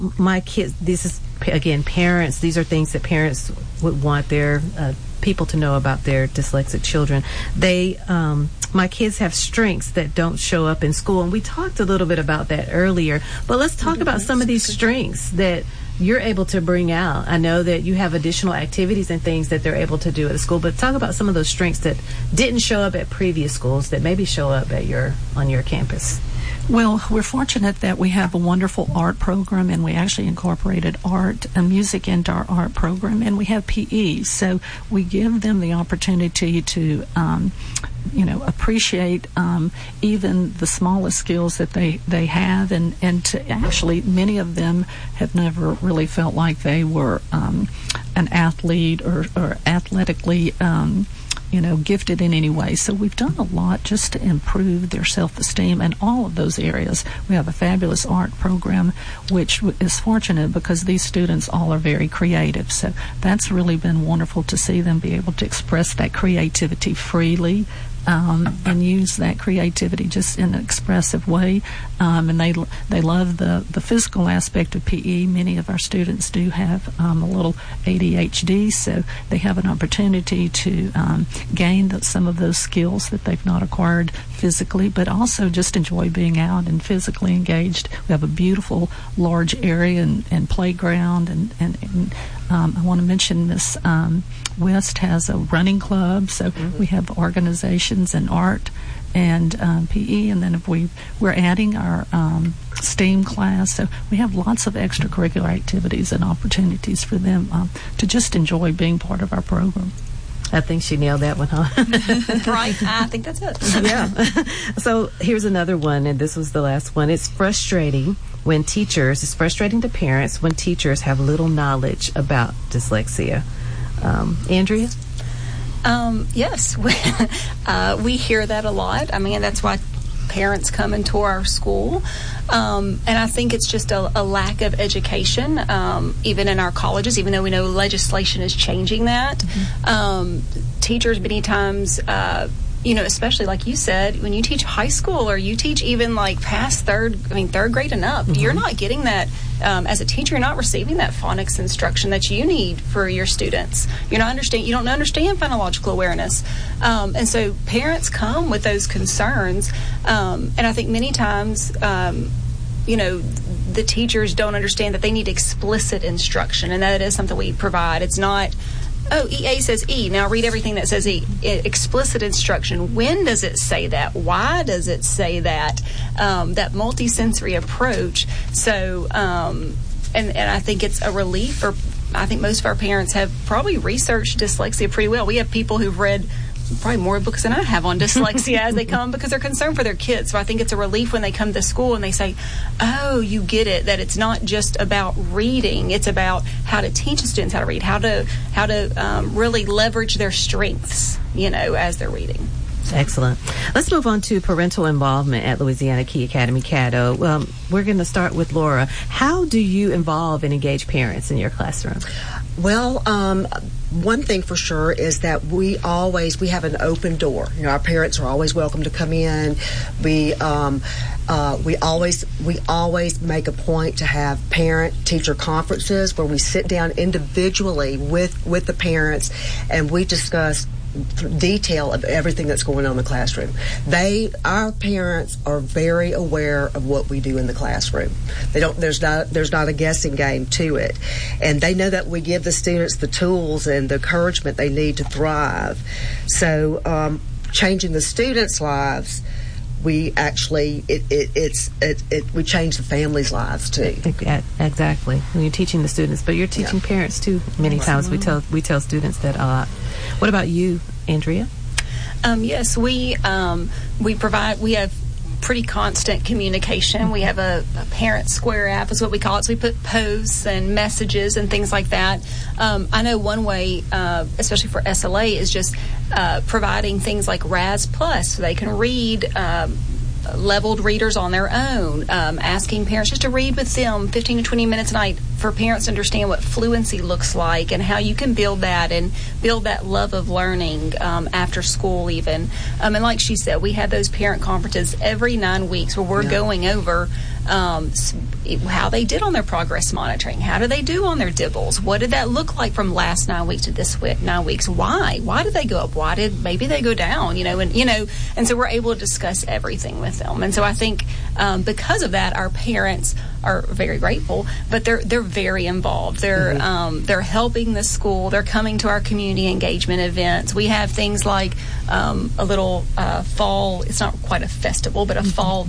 my kids, this is, again, parents, these are things that parents would want their people to know about their dyslexic children. My kids have strengths that don't show up in school, and we talked a little bit about that earlier. But let's talk about some of these strengths that you're able to bring out. I know that you have additional activities and things that they're able to do at school, but talk about some of those strengths that didn't show up at previous schools that maybe show up at on your campus. Well, we're fortunate that we have a wonderful art program, and we actually incorporated art and music into our art program, and we have PE. So we give them the opportunity to, appreciate even the smallest skills that they have, and to actually, many of them have never really felt like they were an athlete or athletically gifted in any way. So we've done a lot just to improve their self-esteem in all of those areas. We have a fabulous art program, which is fortunate because these students all are very creative. So that's really been wonderful to see them be able to express that creativity freely. And use that creativity just in an expressive way. And they love the physical aspect of PE. Many of our students do have a little ADHD, so they have an opportunity to gain some of those skills that they've not acquired physically, but also just enjoy being out and physically engaged. We have a beautiful large area and playground, and I want to mention Miss West has a running club, so we have organizations and art and PE, and then we're adding our STEAM class, so we have lots of extracurricular activities and opportunities for them to just enjoy being part of our program. I think she nailed that one, huh? Right. I think that's it. Yeah. So here's another one, and this was the last one. It's frustrating to parents when teachers have little knowledge about dyslexia. Andrea? Yes. We hear that a lot. I mean, that's why parents come into our school. And I think it's just a lack of education, even in our colleges, even though we know legislation is changing that. Teachers many times, especially like you said, when you teach high school or you teach even like past third grade and up, you're not getting that. As a teacher, you're not receiving that phonics instruction that you need for your students. You don't understand phonological awareness. And so parents come with those concerns. And I think many times, the teachers don't understand that they need explicit instruction, and that is something we provide. It's not, EA says E, now read everything that says E. Explicit instruction. When does it say that? Why does it say that? That multisensory approach. So, and I think it's a relief. I think most of our parents have probably researched dyslexia pretty well. We have people who've read probably more books than I have on dyslexia as they come, because they're concerned for their kids. So I think it's a relief when they come to school and they say, oh, you get it, that it's not just about reading, it's about how to teach the students how to read, how to really leverage their strengths, as they're reading. Excellent. Let's move on to parental involvement at Louisiana Key Academy, Caddo. We're going to start with Laura. How do you involve and engage parents in your classroom? Well, one thing for sure is that we have an open door. Our parents are always welcome to come in. We always make a point to have parent-teacher conferences where we sit down individually with the parents and we discuss detail of everything that's going on in the classroom. Our parents are very aware of what we do in the classroom. There's not a guessing game to it, and they know that we give the students the tools and the encouragement they need to thrive. So, changing the students' lives, we actually we change the families' lives too. Exactly. When you're teaching the students, but you're teaching parents too. Many times we tell students that a lot. What about you, Andrea? Yes, we have pretty constant communication. We have a Parent Square app is what we call it. So we put posts and messages and things like that. I know one way, especially for SLA, is just providing things like RAS Plus, so they can read leveled readers on their own, asking parents just to read with them 15 to 20 minutes a night for parents to understand what fluency looks like and how you can build that love of learning after school even. And like she said, we have those parent conferences every 9 weeks where we're going over how they did on their progress monitoring. How do they do on their dibbles? What did that look like from last 9 weeks to this 9 weeks? Why did they go up? Why did maybe they go down? And so we're able to discuss everything with them. And so I think because of that, our parents are very grateful, but they're very involved. They're helping the school. They're coming to our community engagement events. We have things like a little fall. It's not quite a festival, but a fall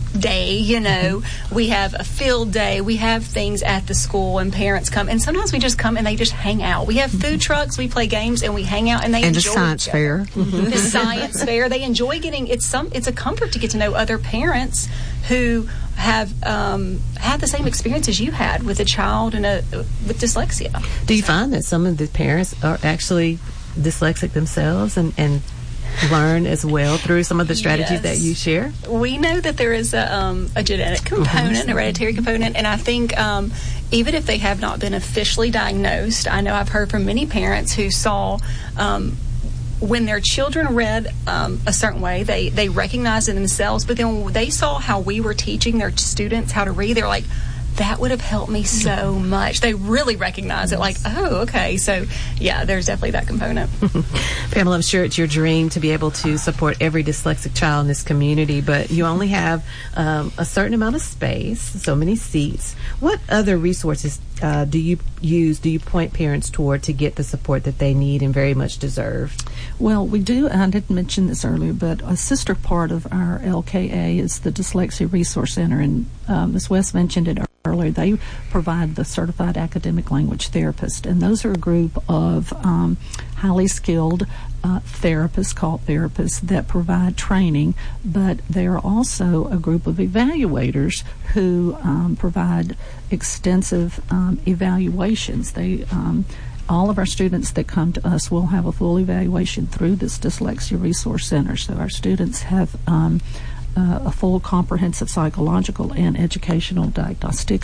day. We have a field day. We have things at the school, and parents come, and sometimes we just come and they just hang out. We have food trucks. We play games, and we hang out, and they enjoy the science each fair. The science fair. They enjoy getting. It's a comfort to get to know other parents who have had the same experience as you had with a child with dyslexia. Do you find that some of the parents are actually dyslexic themselves and learn as well through some of the strategies that you share? We know that there is a genetic component, a hereditary component, and I think even if they have not been officially diagnosed, I know I've heard from many parents who saw when their children read a certain way, they recognized it in themselves, but then when they saw how we were teaching their students how to read, they're like, that would have helped me so much. They really recognize it, like, oh, okay. So, yeah, there's definitely that component. Pamela, I'm sure it's your dream to be able to support every dyslexic child in this community, but you only have a certain amount of space, so many seats. What other resources do you point parents toward to get the support that they need and very much deserve? Well, we do, I didn't mention this earlier, but a sister part of our LKA is the Dyslexia Resource Center, and Ms. West mentioned it earlier. They provide the certified academic language therapist, and those are a group of highly skilled therapists, called therapists, that provide training, but they are also a group of evaluators who provide extensive evaluations. They all of our students that come to us will have a full evaluation through this Dyslexia Resource Center. So our students have a full comprehensive psychological and educational diagnostic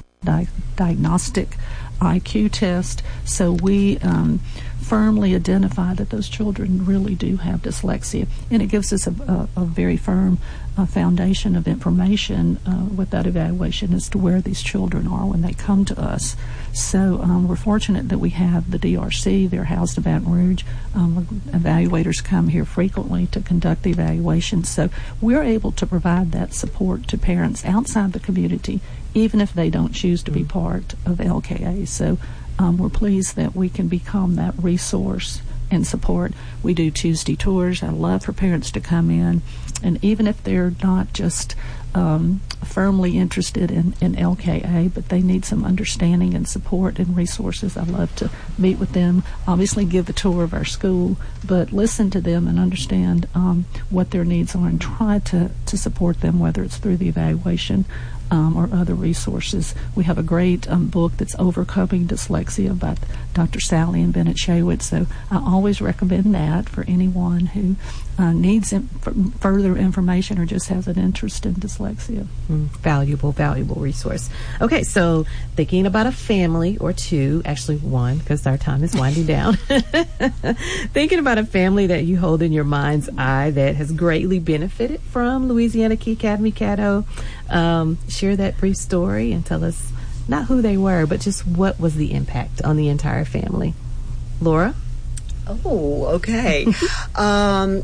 IQ test. So we firmly identify that those children really do have dyslexia, and it gives us a very firm foundation of information with that evaluation as to where these children are when they come to us. So we're fortunate that we have the DRC. They're housed in Baton Rouge. Evaluators come here frequently to conduct the evaluations. So we're able to provide that support to parents outside the community, even if they don't choose to be part of LKA. So we're pleased that we can become that resource and support. We do Tuesday tours. I love for parents to come in, and even if they're not just firmly interested in LKA, but they need some understanding and support and resources, I love to meet with them, obviously give a tour of our school, but listen to them and understand what their needs are and try to support them, whether it's through the evaluation or other resources. We have a great book that's Overcoming Dyslexia by Dr. Sally and Bennett Shaywitz, so I always recommend that for anyone who needs further information or just has an interest in dyslexia. Valuable resource. Okay, so thinking about a family or two, actually one, because our time is winding down. Thinking about a family that you hold in your mind's eye that has greatly benefited from Louisiana Key Academy Caddo. Share that brief story and tell us not who they were, but just what was the impact on the entire family. Laura? Oh, okay. I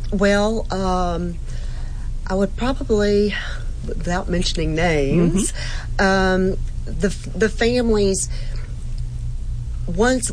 would probably, without mentioning names, the families. Once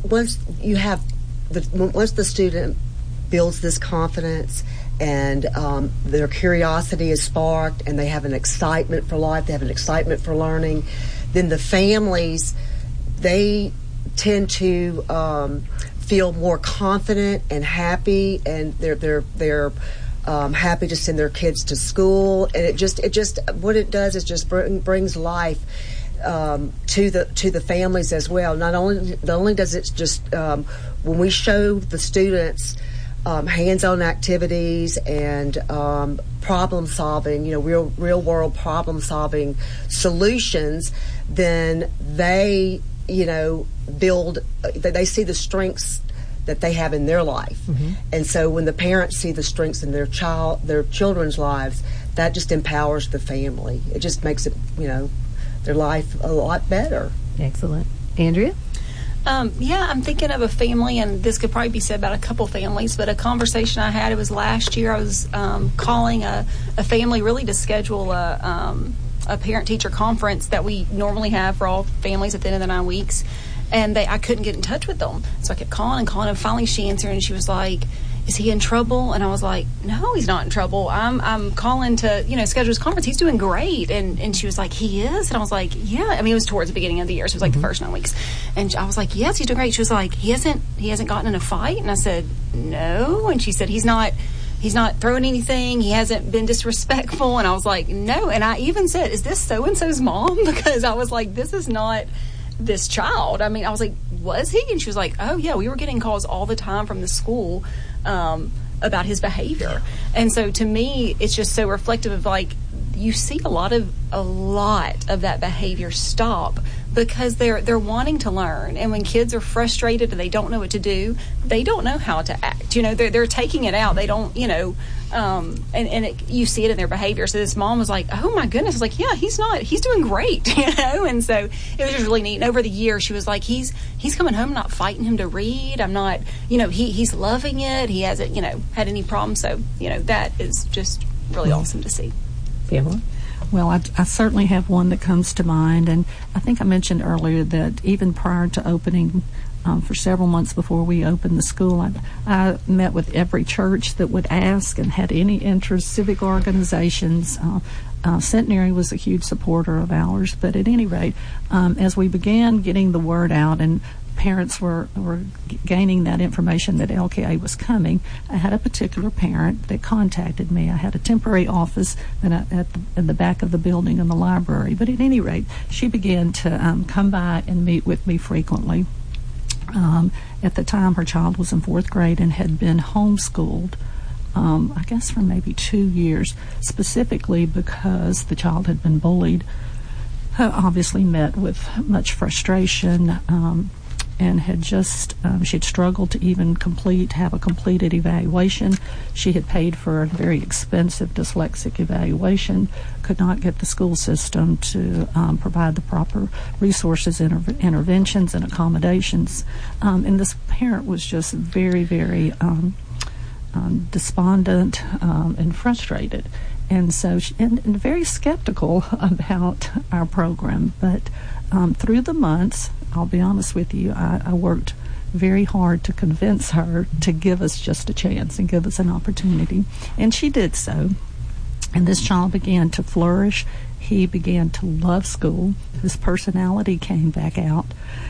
the student builds this confidence and their curiosity is sparked and they have an excitement for life, they have an excitement for learning, then the families, they tend to feel more confident and happy, and they're happy to send their kids to school, and it just what it does is just brings life to the families as well. Not only does it just when we show the students hands-on activities and problem solving, real world problem solving solutions, then they build. They see the strengths that they have in their life. And so when the parents see the strengths in their children's lives, that just empowers the family. It just makes it, their life a lot better. Excellent. Andrea? Yeah, I'm thinking of a family, and this could probably be said about a couple families, but a conversation I had, it was last year, I was calling a family really to schedule a parent-teacher conference that we normally have for all families at the end of the 9 weeks, and I couldn't get in touch with them. So I kept calling, and finally she answered, and she was like, is he in trouble? And I was like, no, he's not in trouble. I'm calling to, schedule his conference. He's doing great. And she was like, he is? And I was like, yeah. I mean, it was towards the beginning of the year, so it was like the first 9 weeks. And I was like, yes, he's doing great. She was like, he hasn't gotten in a fight? And I said, no. And she said, he's not throwing anything. He hasn't been disrespectful. And I was like, no. And I even said, is this so-and-so's mom? Because I was like, this is not this child. I mean, I was like, was he? And she was like, oh yeah, we were getting calls all the time from the school about his behavior. And so to me, it's just so reflective of, like, you see a lot of that behavior stop because they're wanting to learn. And when kids are frustrated and they don't know what to do, they don't know how to act. They're taking it out. They don't, you see it in their behavior. So this mom was like, oh my goodness. I was like, yeah, he's doing great, And so it was just really neat. And over the years, she was like, he's coming home, I'm not fighting him to read. I'm not, he's loving it. He hasn't, had any problems. So, that is just really awesome to see. Pamela? Well, I certainly have one that comes to mind, and I think I mentioned earlier that even prior to opening, for several months before we opened the school, I met with every church that would ask and had any interest, civic organizations. Centenary was a huge supporter of ours, but at any rate, as we began getting the word out and parents were gaining that information that LKA was coming, I had a particular parent that contacted me. I had a temporary office at the back of the building in the library, but at any rate, she began to come by and meet with me frequently. At the time, her child was in 4th grade and had been homeschooled, I guess for maybe 2 years, specifically because the child had been bullied, obviously met with much frustration, and had just, she had struggled to even have a completed evaluation. She had paid for a very expensive dyslexic evaluation, could not get the school system to provide the proper resources, interventions, and accommodations. And this parent was just very, very despondent and frustrated. And so, and very skeptical about our program. But through the months, I'll be honest with you, I worked very hard to convince her to give us just a chance and give us an opportunity. And she did so. And this child began to flourish. He began to love school. His personality came back out.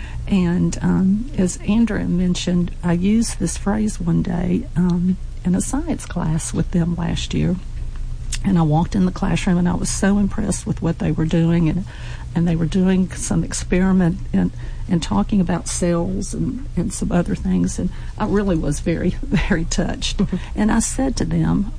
And as Andrea mentioned, I used this phrase one day in a science class with them last year. And I walked in the classroom, and I was so impressed with what they were doing, and they were doing some experiment and talking about cells and some other things, and I really was very, very touched. And I said to them,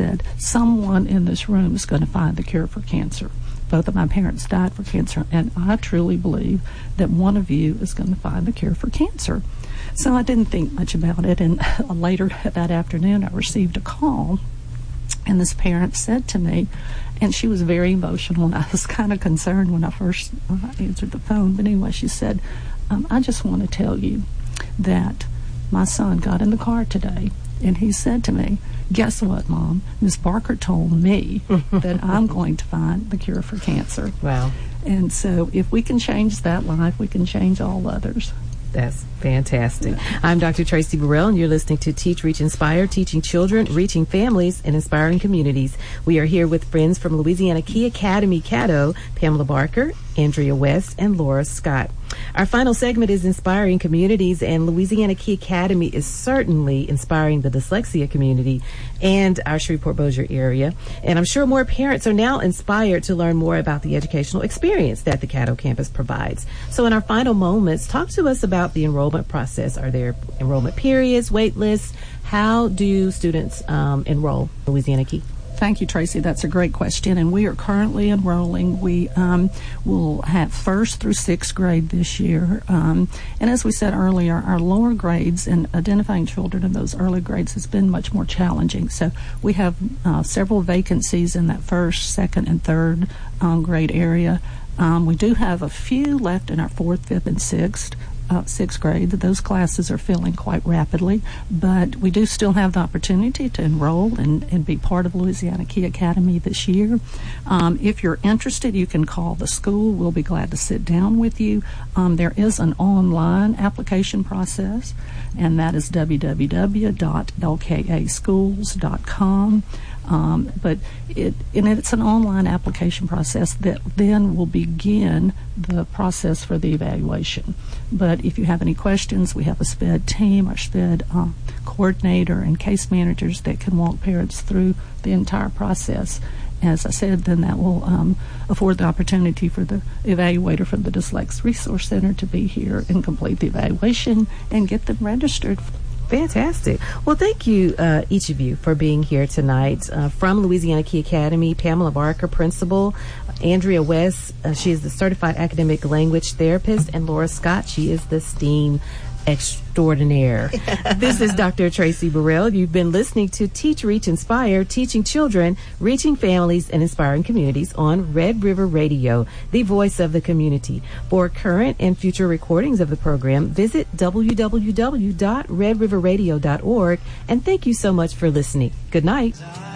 someone in this room is going to find the cure for cancer. Both of my parents died for cancer, and I truly believe that one of you is going to find the cure for cancer. So I didn't think much about it, and later that afternoon I received a call. And this parent said to me, and she was very emotional, and I was kind of concerned when I first answered the phone. But anyway, she said, I just want to tell you that my son got in the car today, and he said to me, guess what, Mom? Ms. Barker told me that I'm going to find the cure for cancer. Wow. And so if we can change that life, we can change all others. That's fantastic. I'm Dr. Tracy Burrell, and you're listening to Teach, Reach, Inspire, teaching children, reaching families, and inspiring communities. We are here with friends from Louisiana Key Academy, Caddo, Pamela Barker, Andrea West, and Laura Scott. Our final segment is Inspiring Communities, and Louisiana Key Academy is certainly inspiring the dyslexia community and our Shreveport-Bossier area. And I'm sure more parents are now inspired to learn more about the educational experience that the Caddo campus provides. So in our final moments, talk to us about the enrollment process. Are there enrollment periods, wait lists? How do students enroll Louisiana Key? Thank you, Tracy. That's a great question, and we are currently enrolling. We will have 1st through 6th grade this year, and as we said earlier, our lower grades and identifying children in those early grades has been much more challenging. So we have several vacancies in that 1st, 2nd, and 3rd grade area. We do have a few left in our 4th, 5th, and 6th grade. Those classes are filling quite rapidly, but we do still have the opportunity to enroll and be part of Louisiana Key Academy this year. If you're interested, you can call the school. We'll be glad to sit down with you. There is an online application process, and that is www.lkaschools.com. But it's an online application process that then will begin the process for the evaluation. But if you have any questions, we have a SPED team, our SPED coordinator, and case managers that can walk parents through the entire process. As I said, then that will afford the opportunity for the evaluator from the Dyslexia Resource Center to be here and complete the evaluation and get them registered. Fantastic. Well, thank you, each of you, for being here tonight. From Louisiana Key Academy, Pamela Barker, principal, Andrea West, she is the certified academic language therapist, and Laura Scott, she is the STEAM extraordinaire. This is Dr. Tracy Burrell. You've been listening to Teach, Reach, Inspire, teaching children, reaching families, and inspiring communities on Red River Radio, the voice of the community. For current and future recordings of the program, visit www.redriverradio.org, and thank you so much for listening. Good night.